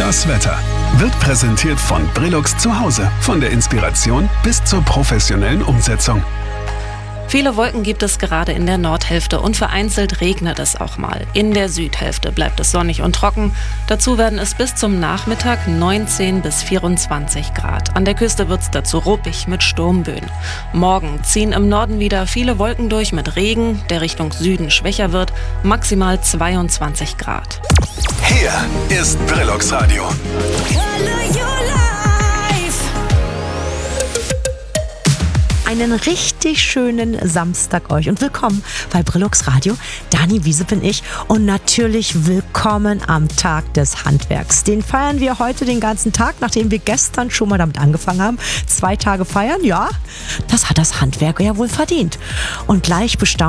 Das Wetter wird präsentiert von Brillux zu Hause. Von der Inspiration bis zur professionellen Umsetzung. Viele Wolken gibt es gerade in der Nordhälfte und vereinzelt regnet es auch mal. In der Südhälfte bleibt es sonnig und trocken. Dazu werden es bis zum Nachmittag 19 bis 24 Grad. An der Küste wird es dazu ruppig mit Sturmböen. Morgen ziehen im Norden wieder viele Wolken durch mit Regen, der Richtung Süden schwächer wird, maximal 22 Grad. Hier ist Brillux Radio. Einen richtig schönen Samstag euch und willkommen bei Brillux Radio. Dani Wiese bin ich und natürlich willkommen am Tag des Handwerks. Den feiern wir heute den ganzen Tag, nachdem wir gestern schon mal damit angefangen haben. 2 Tage feiern, ja, das hat das Handwerk ja wohl verdient. Und gleich bestaunen